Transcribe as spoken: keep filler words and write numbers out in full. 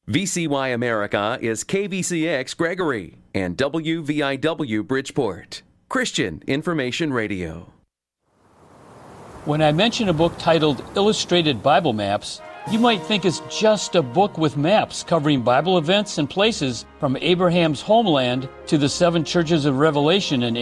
V C Y America is K V C X Gregory and W V I W Bridgeport. Christian Information Radio. When I mention a book titled Illustrated Bible Maps, you might think it's just a book with maps covering Bible events and places from Abraham's homeland to the seven churches of Revelation in